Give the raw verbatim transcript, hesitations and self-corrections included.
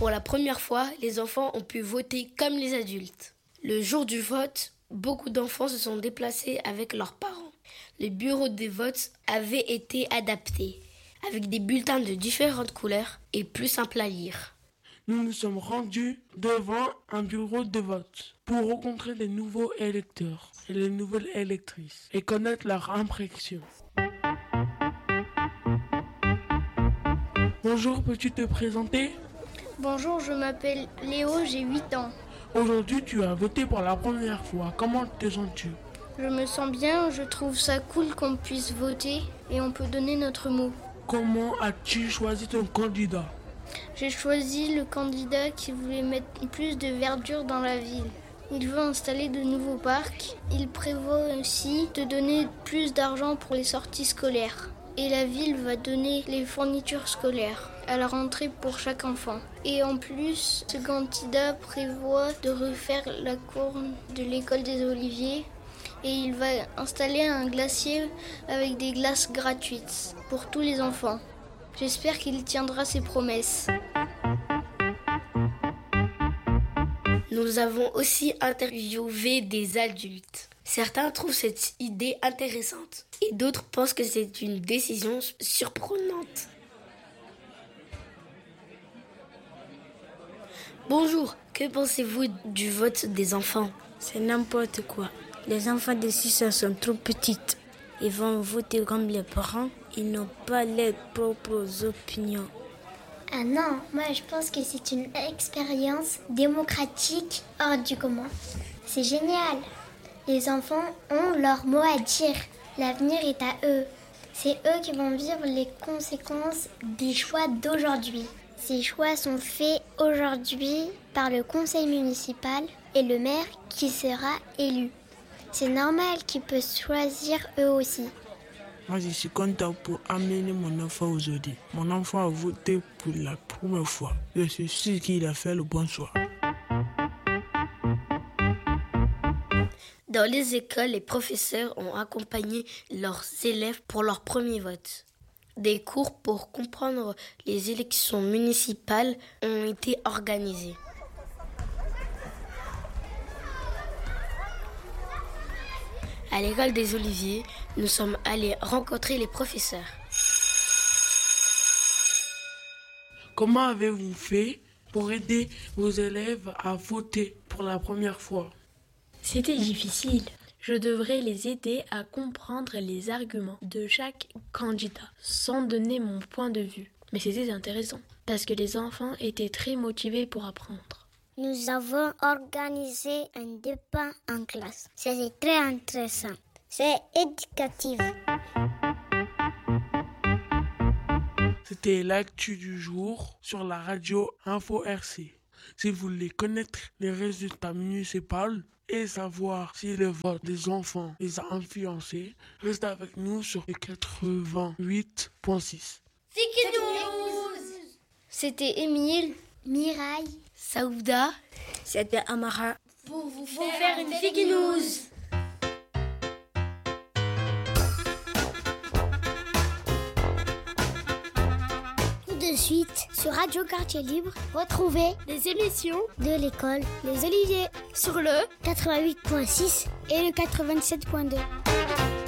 Pour la première fois, les enfants ont pu voter comme les adultes. Le jour du vote, beaucoup d'enfants se sont déplacés avec leurs parents. Les bureaux des votes avaient été adaptés, avec des bulletins de différentes couleurs et plus simples à lire. Nous nous sommes rendus devant un bureau de vote pour rencontrer les nouveaux électeurs et les nouvelles électrices et connaître leur impression. Bonjour, peux-tu te présenter ? Bonjour, je m'appelle Léo, j'ai huit ans. Aujourd'hui, tu as voté pour la première fois. Comment te sens-tu ? Je me sens bien, je trouve ça cool qu'on puisse voter et on peut donner notre mot. Comment as-tu choisi ton candidat ? J'ai choisi le candidat qui voulait mettre plus de verdure dans la ville. Il veut installer de nouveaux parcs. Il prévoit aussi de donner plus d'argent pour les sorties scolaires. Et la ville va donner les fournitures scolaires à la rentrée pour chaque enfant. Et en plus, ce candidat prévoit de refaire la cour de l'école des Oliviers et il va installer un glacier avec des glaces gratuites pour tous les enfants. J'espère qu'il tiendra ses promesses. Nous avons aussi interviewé des adultes. Certains trouvent cette idée intéressante et d'autres pensent que c'est une décision surprenante. Bonjour, que pensez-vous du vote des enfants ? C'est n'importe quoi. Les enfants de six ans sont trop petites. Ils vont voter comme les parents. Ils n'ont pas leurs propres opinions. Ah non, moi je pense que c'est une expérience démocratique hors du commun. C'est génial. Les enfants ont leur mot à dire. L'avenir est à eux. C'est eux qui vont vivre les conséquences des choix d'aujourd'hui. Ces choix sont faits aujourd'hui par le conseil municipal et le maire qui sera élu. C'est normal qu'ils peuvent choisir eux aussi. Moi, je suis content pour amener mon enfant aujourd'hui. Mon enfant a voté pour la première fois. Je suis sûr qu'il a fait le bon choix. Dans les écoles, les professeurs ont accompagné leurs élèves pour leur premier vote. Des cours pour comprendre les élections municipales ont été organisés. À l'école des Oliviers, nous sommes allés rencontrer les professeurs. Comment avez-vous fait pour aider vos élèves à voter pour la première fois ? C'était difficile. Je devrais les aider à comprendre les arguments de chaque candidat sans donner mon point de vue. Mais c'était intéressant parce que les enfants étaient très motivés pour apprendre. Nous avons organisé un débat en classe. C'était très intéressant. C'est éducatif. C'était l'actu du jour sur la radio Info R C. Si vous voulez connaître les résultats municipaux et savoir si le vote des enfants les a influencés, restez avec nous sur le quatre-vingt-huit point six. Fake News. C'était Émile, Mirail, Saouda, c'était Amara. Pour vous faire, faire une Fake News. Tout de suite, sur Radio Quartier Libre, retrouvez les émissions de l'école Les Oliviers sur le quatre-vingt-huit point six et le quatre-vingt-sept point deux.